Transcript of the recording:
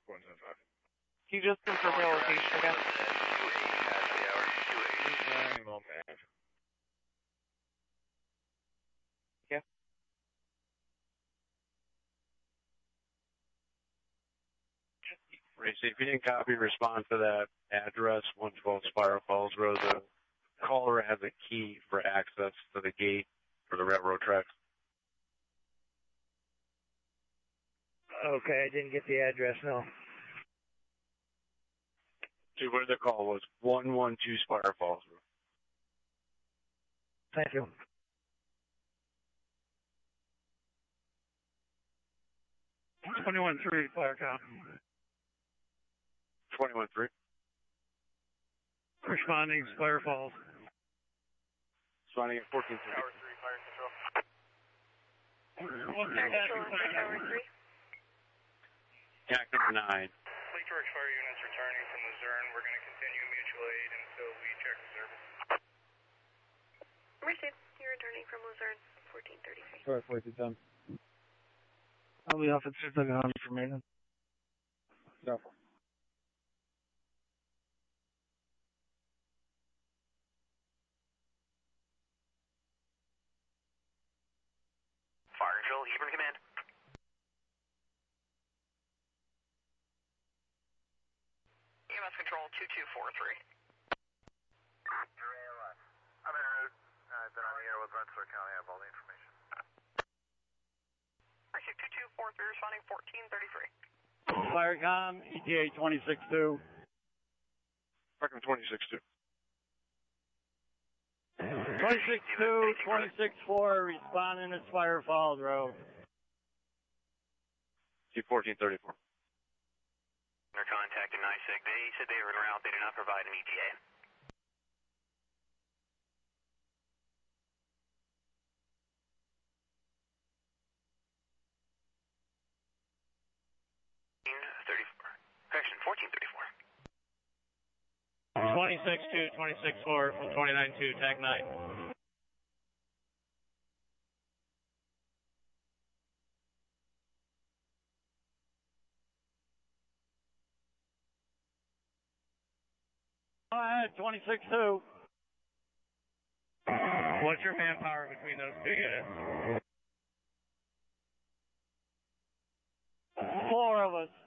175. Can you just confirm your location again? Yeah. Racy, if you didn't copy, respond to that address, 112 Spiral Falls Road. The caller has a key for access to the gate for the railroad tracks. Okay, I didn't get the address, no. See where the call was, 112 Spiral Falls Road. Thank you. $21.3, Firecom. 21-3. Responding, Spiral Falls. Responding at 14-3. Tower 3, fire control. Tower 3. TAC number 9. Lake George fire units returning from Luzerne. We're going to continue mutual aid until we check the service. Received. You're returning from Luzerne, 1433. Sorry, 4210. I'll be off at 600 for maintenance. No. Fire control, Hebron command. EMS control 2243. I'm en route. I've been on the air with Rensselaer County. I have all the information. Actually, 2243 responding 1433. Firecom, ETA 26-2. Fucking 26-2. 26-2, 26-4, responding to Spiral Falls Road. C-1434. They're contacting NICEG. They said they were en route. They did not provide an ETA. Correction, 1434. 26-2, 26-4 from 29-2, TAC 9. All right, 26-2. What's your manpower between those two units? 4 of us.